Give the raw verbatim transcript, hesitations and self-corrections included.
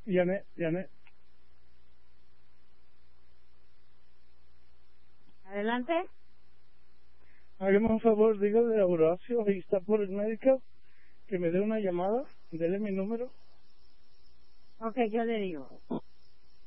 Janet, Janet. Adelante. Hágame un favor, dígale a Horacio, ahí está por el médico, que me dé una llamada, dele mi número. Ok, yo le digo.